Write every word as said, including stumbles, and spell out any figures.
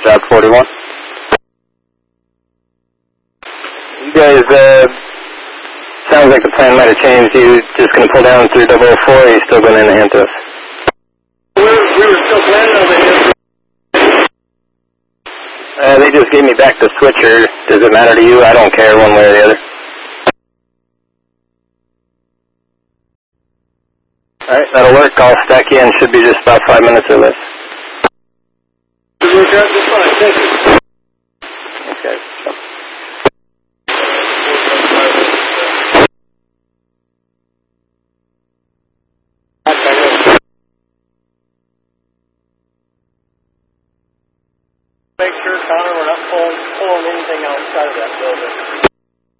South forty-one. You guys, uh, sounds like the plan might have changed. You just going to pull down through double oh four, or are you still going into Hantos? We were, we were still planning over here. Uh, they just gave me back the switcher. Does it matter to you? I don't care one way or the other. Alright, that'll work. I'll stack you in. Should be just about five minutes or less. We're just fine. Thank you. Okay. Make sure, Connor, we're not pulling, pulling anything outside of that building.